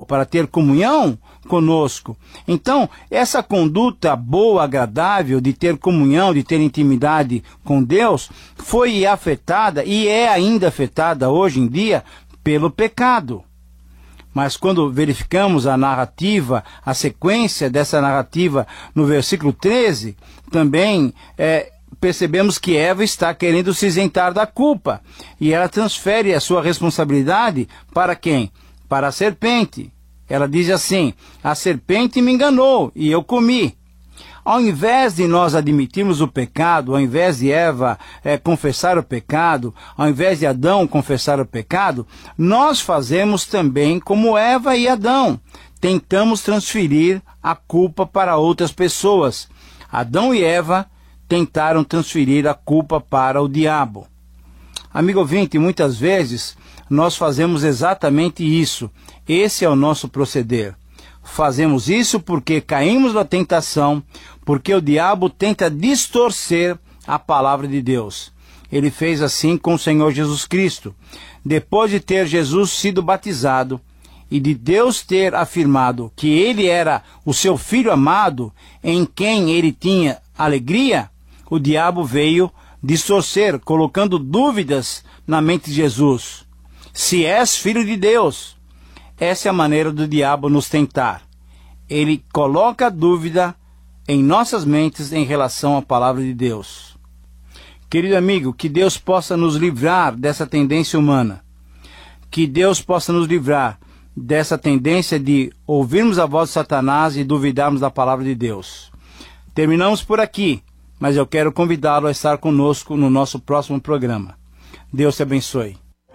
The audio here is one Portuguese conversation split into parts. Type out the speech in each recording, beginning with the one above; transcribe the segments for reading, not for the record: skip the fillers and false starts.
para ter comunhão conosco. Então, essa conduta boa, agradável, de ter comunhão, de ter intimidade com Deus, foi afetada e é ainda afetada hoje em dia pelo pecado. Mas quando verificamos a narrativa, a sequência dessa narrativa no versículo 13, também percebemos que Eva está querendo se isentar da culpa. E ela transfere a sua responsabilidade para quem? Para a serpente. Ela diz assim: a serpente me enganou e eu comi. Ao invés de nós admitirmos o pecado, ao invés de Eva confessar o pecado, ao invés de Adão confessar o pecado, nós fazemos também como Eva e Adão. Tentamos transferir a culpa para outras pessoas. Adão e Eva tentaram transferir a culpa para o diabo. Amigo ouvinte, muitas vezes nós fazemos exatamente isso. Esse é o nosso proceder. Fazemos isso porque caímos na tentação, porque o diabo tenta distorcer a palavra de Deus. Ele fez assim com o Senhor Jesus Cristo. Depois de ter Jesus sido batizado e de Deus ter afirmado que ele era o seu filho amado, em quem ele tinha alegria, o diabo veio distorcer, colocando dúvidas na mente de Jesus. Se és filho de Deus. Essa é a maneira do diabo nos tentar. Ele coloca dúvida em nossas mentes em relação à palavra de Deus. Querido amigo, que Deus possa nos livrar dessa tendência humana. Que Deus possa nos livrar dessa tendência de ouvirmos a voz de Satanás e duvidarmos da palavra de Deus. Terminamos por aqui, mas eu quero convidá-lo a estar conosco no nosso próximo programa. Deus te abençoe.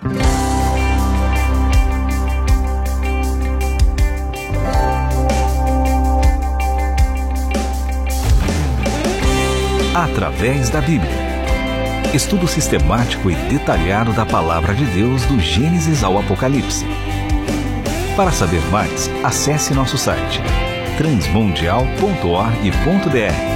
Através da Bíblia. Estudo sistemático e detalhado da Palavra de Deus do Gênesis ao Apocalipse. Para saber mais, acesse nosso site transmundial.org.br.